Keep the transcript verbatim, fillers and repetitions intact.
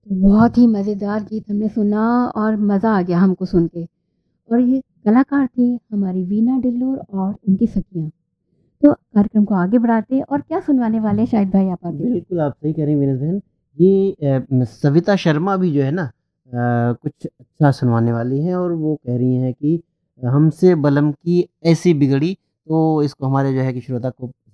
तो बहुत ही मज़ेदार गीत हमने सुना और मज़ा आ गया हमको सुन के। और ये कलाकार थे हमारी वीना डिल्लोर और उनकी सखियाँ। तो कार्यक्रम को आगे बढ़ाते हैं और क्या सुनवाने वाले हैं शाहिद भाई आप आगे? बिल्कुल, आप सही कह रही हैं वीरेश बहन। ये अ, म सविता शर्मा भी जो है ना अ, कुछ अच्छा सुनवाने वाली हैं और वो कह रही हैं कि हमसे बलम की ऐसी बिगड़ी, तो इसको हमारे जो है कि श्रोता को